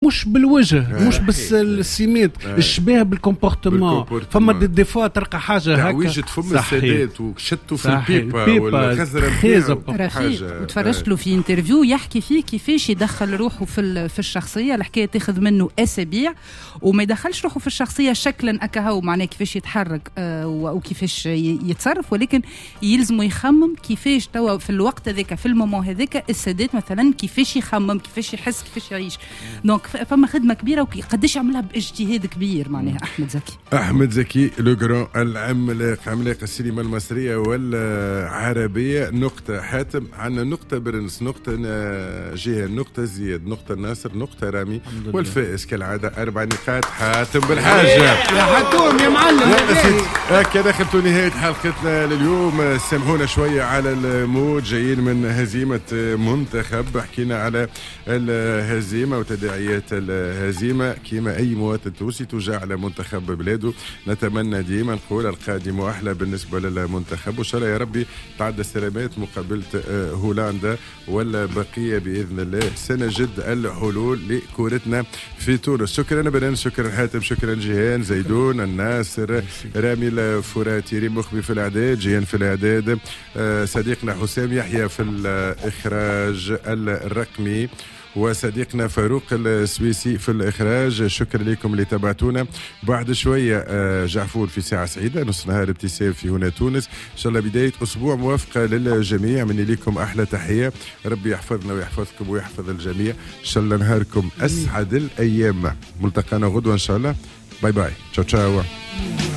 مش بالوجه مش بس السمات الشبه بالكومبورتمون. فما دي فوا تلقى حاجه هكا تعويجة فم السادات وشتوا في البيبا والخزرة حاجه. وتفرجت له في انترفيو يحكي فيه كيفاش يدخل روحه في الشخصيه. الحكايه تاخذ منه اسابيع وما يدخلش روحه في الشخصيه شكلا اكاهو معناه كيفاش يتحرك وكيفاش يتصرف، ولكن يلزمه يخمم كيفاش توا في الوقت هذاك في المومون هذاك السادات مثلا كيفاش يخمم كيفاش يحس كيفاش يعيش. دونك فما خدمه كبيره وقداش يعملها باجتهاد كبير معناها احمد زكي لو جران العملاق عملاق السينما المصريه والعربيه. نقطه حاتم عندنا نقطه برنس نقطه جهه نقطه زياد نقطه ناصر نقطه رامي والفائز كالعاده 4 نقاط حاتم بالحاجه. يا حاتم يا معلم هكا دخلت نهايه حلقتنا لليوم. سامحونا شويه على المود جايين من هزيمه منتخب. حكينا على الهزيمه وتداعيات الهزيمه كيما اي مواطن تونسي توجع على منتخب بلاده. نتمنى ديما نقول القادم احلى بالنسبه للمنتخب وان شاء الله يا ربي تعدى السلامات مقابله هولندا ولا بقيه باذن الله سنجد الحلول لكورتنا في تونس. شكرا بنان شكرا حاتم شكرا جيهان زيدون الناصر رامي الفراتي ريم مخبي في الاعداد جيهان في الاعداد صديقنا حسام يحيى في الاخراج الرقمي وصديقنا فاروق السويسي في الإخراج. شكرا لكم اللي تابعتونا. بعد شوية جعفور في ساعة سعيدة نص نهار ابتسام في هنا تونس إن شاء الله بداية أسبوع موافقة للجميع. مني لكم أحلى تحية. ربي يحفظنا ويحفظكم ويحفظ الجميع إن شاء الله. نهاركم أسعد الأيام. ملتقانا غدوة إن شاء الله. باي باي. تشاو تشاو.